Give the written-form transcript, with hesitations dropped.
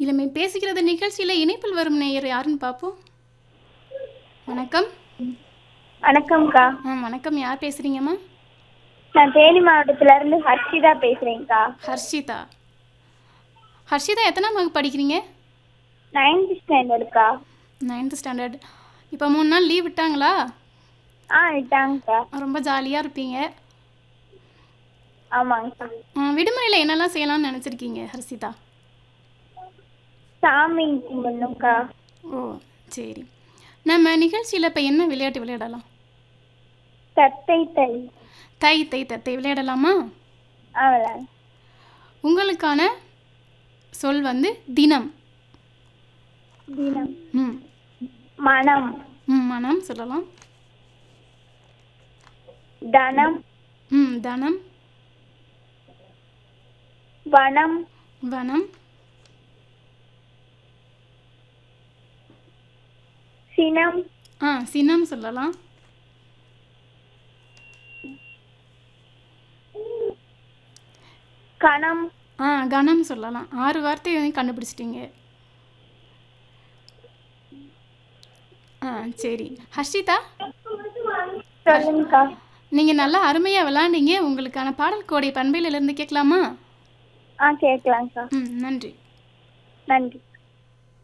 இளமை பேசுகிறது நிகழ்ச்சியில் இணைப்பில் வரும் நேயர் யாருன்னு பார்ப்போம். வணக்கம். வணக்கம்க்கா. வணக்கம். யார் பேசுகிறீங்கம்மா? நான் தேனி மாவட்டத்திலேருந்து ஹர்ஷிதா பேசுகிறேங்க்கா. ஹர்ஷிதா. ஹர்ஷிதா எத்தனாம் வகுப்பு படிக்கிறீங்க? 9th ஸ்டாண்டர்டுக்கா. 9th standard. இப்போ 3 நாள் லீவ் விட்டாங்களா? விட்டாங்கக்கா. ரொம்ப ஜாலியாக இருப்பீங்க. ஆமாங்கக்கா. விடுமுறையில் என்னெல்லாம் செய்யலாம்னு நினச்சிருக்கீங்க ஹர்ஷிதா? சாமி கும்பிடணும்க்கா. ஓ சரி. நம்ம நிகழ்ச்சியில் இப்போ என்ன விளையாட்டு விளையாடலாம்? தத்தை தை. தை தை தத்தை விளையாடலாமா? விளையாடு. உங்களுக்கான சொல் வந்து தினம். தினம். ம் மனம். மனம் சொல்லலாம். தனம். தனம். வனம். வனம். சினம். சினம் சொல்லலாம். கணம். கணம் சொல்லலாம். 6 வார்த்தையை கண்டுபிடிச்சிட்டிங்க. சரி ஹர்ஷிதா, சொல்லுங்கக்கா. நீங்கள் நல்லா அருமையாக விளாண்டீங்க. உங்களுக்கான பாடல் கோடை பண்பையிலிருந்து கேட்கலாமா? கேட்கலாங்க்கா. நன்றி. நன்றி.